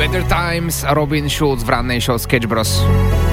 Better Times, Robin Schulz v rannej show Sketch Bros.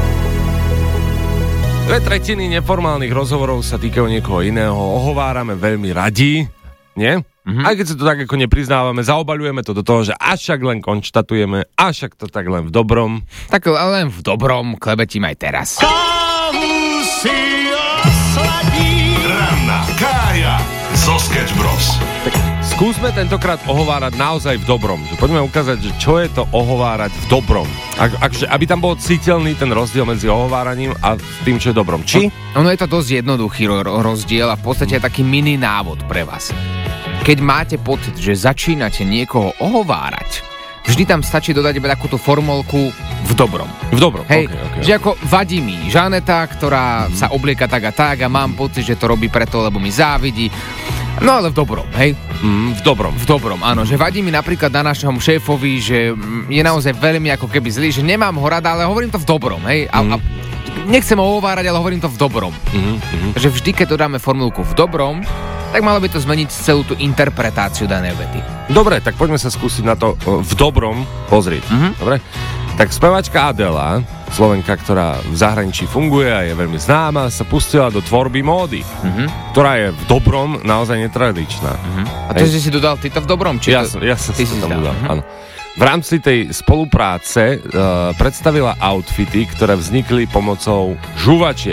2/3 neformálnych rozhovorov sa týkajú niekoho iného, ohovárame veľmi radi, nie? Aj keď sa to tak ako nepriznávame, zaobaľujeme to do toho, že až len konštatujeme, až to tak len v dobrom. Tak len v dobrom, klebetím aj teraz. Kávu si osladí. Ranná Kája zo Sketch Bros. Tak skúsme tentokrát ohovárať naozaj v dobrom. Že poďme ukázať, že čo je to ohovárať v dobrom. Aby tam bol citeľný ten rozdiel medzi ohováraním a tým, čo je dobrom. Či? Ono je to dosť jednoduchý rozdiel a v podstate je taký mini návod pre vás. Keď máte pocit, že začínate niekoho ohovárať, vždy tam stačí dodať iba takúto formulku v dobrom. V dobrom, hej, okay. Že ako vadí mi Žaneta, ktorá sa oblieka tak a mám pocit, že to robí preto, lebo mi závidí. No ale v dobrom, hej? V dobrom. V dobrom, áno. Že vadí mi napríklad na našom šéfovi, že je naozaj veľmi ako keby zlý, že nemám ho rada, ale hovorím to v dobrom, hej? A nechcem ho ohovárať, ale hovorím to v dobrom. Takže vždy, keď dodáme formulku v dobrom, tak malo by to zmeniť celú tú interpretáciu danej vety. Dobre, tak poďme sa skúsiť na to v dobrom pozrieť. Dobre? Tak spevačka Adela, Slovenka, ktorá v zahraničí funguje a je veľmi známa, sa pustila do tvorby módy, ktorá je v dobrom naozaj netradičná. A to si dodal ty to v dobrom? Či ja som si to tam dodal, áno. V rámci tej spolupráce predstavila outfity, ktoré vznikli pomocou žuvačiek.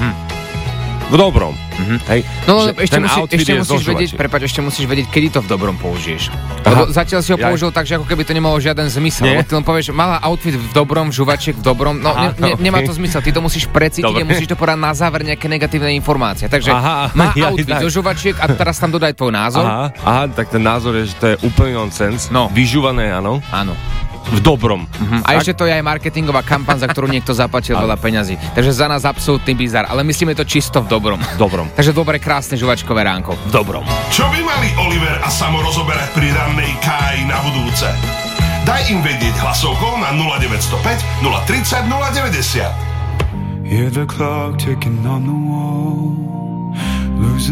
V dobrom. Hej. No ešte musíš vedieť, kedy to v dobrom použiješ. Lebo zatiaľ si ho použil tak, že ako keby to nemalo žiaden zmysel. Ty len povieš, mala outfit v dobrom, žuvačiek v dobrom, nemá to zmysel. Ty to musíš precítiť a musíš to povedať na záver nejaké negatívne informácie. Takže má outfit zo žuvačiek a teraz tam dodaj tvoj názor. Aha, tak ten názor je, že to je úplný nonsens. Vyžuvané, áno. Áno. V dobrom. A ešte to je aj marketingová kampaň, za ktorú niekto zaplatil veľa peňazí. Takže za nás absolútny bizar, ale myslíme to čisto v dobrom. Dobrom. Takže dobre, krásne žuvačkové ránko. V dobrom. Čo by mali Oliver a Samo rozoberať pri rannej Káji na budúce? Daj im vedieť hlasovkou na 0905 030 090. Hear the clock ticking on the wall. Losing